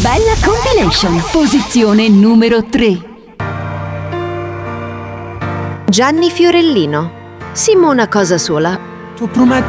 Bella Compilation, posizione numero 3. Gianni Fiorellino. Simmo una cosa sola. Tu prometti